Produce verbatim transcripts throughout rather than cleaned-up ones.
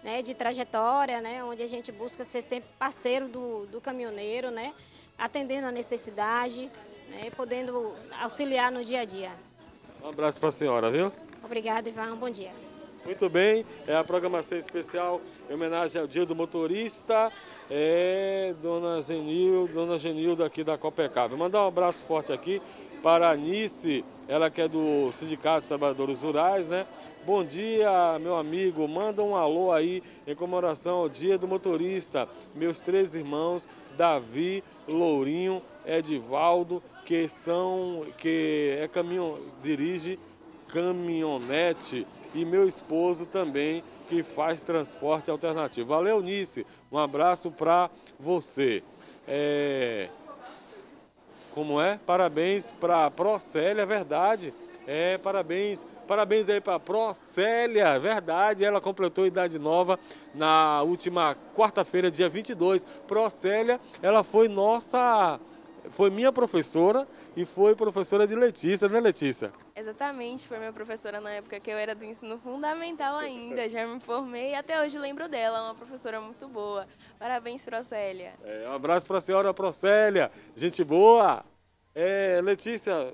né, de trajetória, né, onde a gente busca ser sempre parceiro do, do caminhoneiro, né, atendendo a necessidade, né, podendo auxiliar no dia a dia. Um abraço para a senhora, viu? Obrigada, Ivan. Bom dia. Muito bem, é a programação especial em homenagem ao Dia do Motorista, é Dona Genilda, Dona Genilda aqui da Copecab. Vou mandar um abraço forte aqui para a Anice, ela que é do Sindicato dos Trabalhadores Rurais, né? Bom dia, meu amigo, manda um alô aí em comemoração ao Dia do Motorista. Meus três irmãos, Davi, Lourinho, Edivaldo, que são, que é caminhão, dirige caminhonete, e meu esposo também, que faz transporte alternativo. Valeu, Nice, um abraço para você. É... Como é? Parabéns para a Procélia, verdade. É, parabéns, parabéns aí para a Procélia, verdade. Ela completou idade nova na última quarta-feira, dia vinte e dois. Procélia, ela foi nossa... Foi minha professora e foi professora de Letícia, né, Letícia? Exatamente, foi minha professora na época que eu era do ensino fundamental ainda, já me formei e até hoje lembro dela, uma professora muito boa. Parabéns, Procélia. É, um abraço para a senhora Procélia, gente boa. É, Letícia,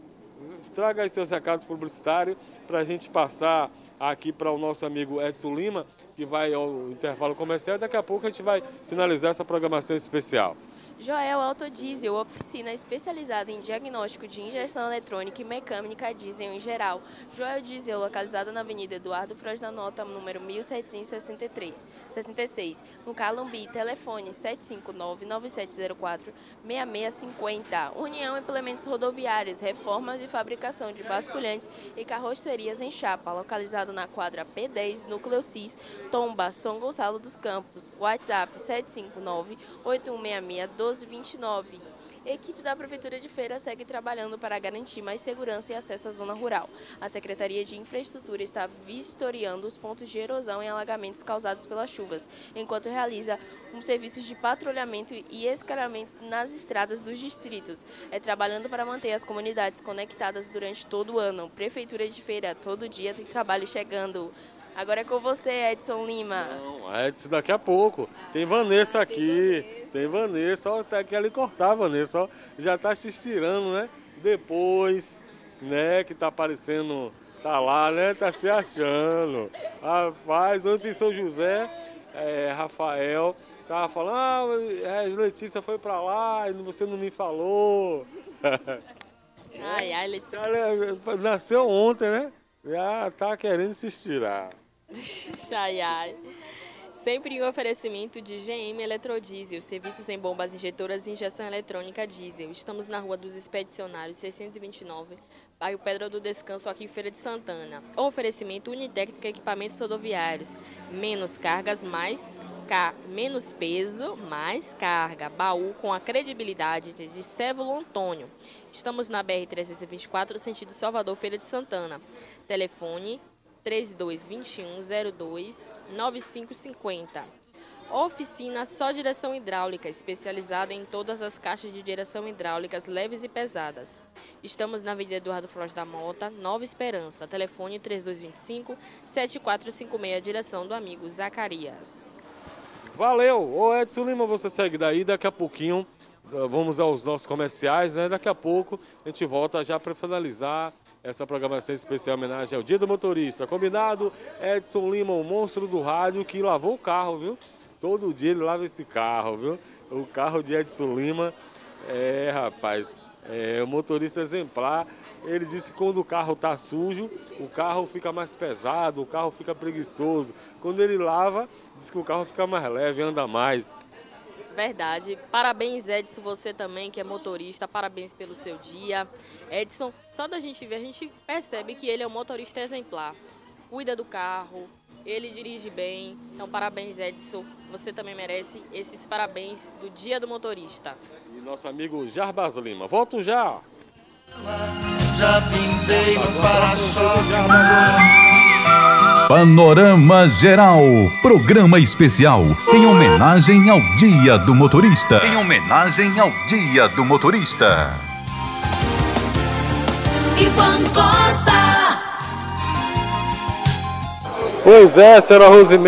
traga aí seus recados publicitários para a gente passar aqui para o nosso amigo Edson Lima, que vai ao intervalo comercial, e daqui a pouco a gente vai finalizar essa programação especial. Joel Autodiesel, oficina especializada em diagnóstico de injeção eletrônica e mecânica diesel em geral. Joel Diesel, localizada na Avenida Eduardo Frois da Nota, número mil setecentos e sessenta e três, sessenta e seis, no Calumbi, telefone sete cinco nove, nove sete zero quatro, seis seis cinco zero. União Implementos Rodoviários, reformas e fabricação de basculhantes e carrocerias em chapa, localizado na quadra P dez, Núcleo Cis, Tomba, São Gonçalo dos Campos. WhatsApp sete cinco nove, oito um seis seis, um dois vinte e nove. Equipe da Prefeitura de Feira segue trabalhando para garantir mais segurança e acesso à zona rural. A Secretaria de Infraestrutura está vistoriando os pontos de erosão e alagamentos causados pelas chuvas, enquanto realiza um serviço de patrulhamento e escaramento nas estradas dos distritos. É trabalhando para manter as comunidades conectadas durante todo o ano. Prefeitura de Feira, todo dia tem trabalho chegando. Agora é com você, Edson Lima. Não, Edson, daqui a pouco. Tem Vanessa aqui. Tem Vanessa. Ó, tá aqui ali cortar, Vanessa. Ó, já tá se estirando, né? Depois, né, que tá aparecendo, tá lá, né? Tá se achando. Rapaz, ontem em São José, é, Rafael tava falando, ah, a Letícia foi pra lá e você não me falou. Ai, ai, Letícia. Ela nasceu ontem, né? Já tá querendo se estirar. Ai, ai. Sempre em oferecimento de G M Eletrodiesel, serviços em bombas injetoras e injeção eletrônica diesel. Estamos na Rua dos Expedicionários, seiscentos e vinte e nove, bairro Pedra do Descanso, aqui em Feira de Santana. Oferecimento Unitécnica Equipamentos Rodoviários. Menos cargas, mais car... menos peso, mais carga. Baú com a credibilidade de Cévulo Antônio. Estamos na B R trezentos e vinte e quatro, sentido Salvador, Feira de Santana. Telefone três dois dois um, zero dois, nove cinco cinco zero. Oficina Só Direção Hidráulica, especializada em todas as caixas de direção hidráulicas leves e pesadas. Estamos na Avenida Eduardo Frois da Mota, Nova Esperança. Telefone três dois dois cinco, sete quatro cinco seis, direção do amigo Zacarias. Valeu! Ô Edson Lima, você segue daí, daqui a pouquinho vamos aos nossos comerciais, né? Daqui a pouco a gente volta já para finalizar essa programação especial em homenagem ao Dia do Motorista. Combinado? Edson Lima, o monstro do rádio, que lavou o carro, viu? Todo dia ele lava esse carro, viu? O carro de Edson Lima, é, rapaz, é o motorista exemplar. Ele disse que quando o carro tá sujo, o carro fica mais pesado, o carro fica preguiçoso. Quando ele lava, diz que o carro fica mais leve, anda mais. Verdade. Parabéns, Edson, você também que é motorista, parabéns pelo seu dia. Edson, só da gente ver, a gente percebe que ele é um motorista exemplar. Cuida do carro, ele dirige bem. Então, parabéns, Edson. Você também merece esses parabéns do Dia do Motorista. E nosso amigo Jarbas Lima. Volto já! Já pintei no para-choque. Panorama Geral, programa especial em homenagem ao Dia do Motorista. Em homenagem ao Dia do Motorista. Ivan Costa. Pois é, senhora Rosemary.